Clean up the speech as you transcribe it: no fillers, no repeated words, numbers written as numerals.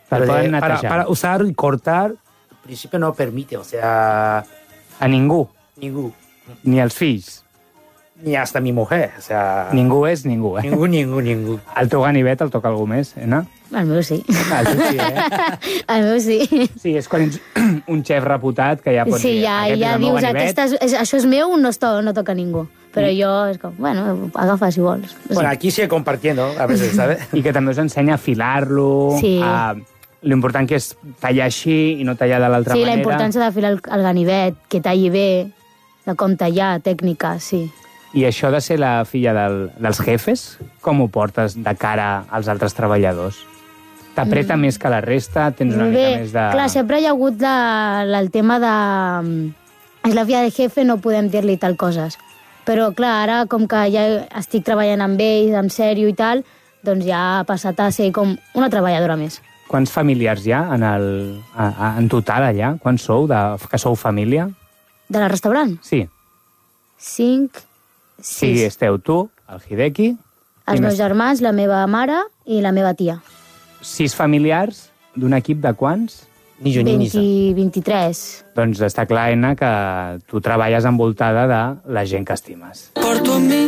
Para usar y cortar, en principio no permite, o sea... A ningú? Ningú. Ni als fills? Ni hasta mi mujer, o sea... Ningú és ningú, eh? Ningú. Al teu ganivet el toca algú més, Ena? Al meu sí. Al teu sí, eh? Al meu sí. Sí, és quan ets un xef reputat que ja pots dir... Sí, ja dius, això és meu, no toca ningú. Però jo és com, bueno, agafa si vols. Bueno, aquí sigue compartiendo, a veces, ¿sabes? I que també us ensenya a afilar-lo, sí. L'important que és tallar així i no tallar de l'altra manera. Sí, la importància d'afilar el ganivet, que talli bé, de com tallar, tècnica, sí. I això de ser la filla dels jefes, com ho portes de cara als altres treballadors? T'apreta més que la resta? Tens una mica més de... Clar, sempre hi ha hagut el tema de... És la filla del jefe, no podem dir-li tal coses. Però, clar, ara, com que ja estic treballant amb ells, en sèrio i tal, doncs ja ha passat a ser com una treballadora més. Quants familiars hi ha en total allà? Quants sou, que sou família? De la restaurant? Sí. 5, 6. Sí, esteu tu, el Hideki... Els meus germans, la meva mare i la meva tia. 6 familiars d'un equip de quants? Ni jo ni 23. Doncs està clar, Ena, que tu treballes envoltada de la gent que estimes.